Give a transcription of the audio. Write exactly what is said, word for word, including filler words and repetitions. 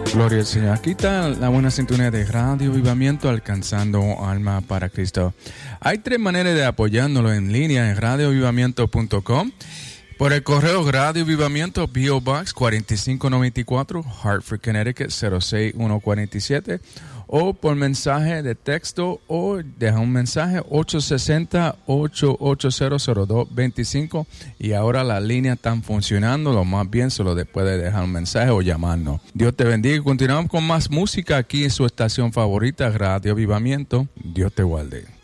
Gloria al Señor. Aquí está la buena sintonía de Radio Avivamiento, alcanzando alma para Cristo. Hay tres maneras de apoyándolo en línea en radio avivamiento punto com. Por el correo Radio Avivamiento, P O Box cuatro cinco nueve cuatro, Hartford, Connecticut cero seis uno cuatro siete. O por mensaje de texto o deja un mensaje ocho seis cero, ocho ocho cero, cero dos dos cinco y ahora las líneas están funcionando, lo más bien solo después de dejar un mensaje o llamarnos. Dios te bendiga. Continuamos con más música aquí en su estación favorita, Radio Avivamiento. Dios te guarde.